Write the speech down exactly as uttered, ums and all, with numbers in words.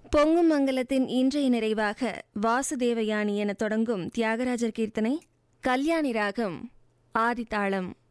பொங்கும் மங்கலத்தின் இன்றைய நிறைவாக வாசுதேவயானி என தொடங்கும் தியாகராஜர் கீர்த்தனை, கல்யாணி ராகம், ஆதித்தாளம்.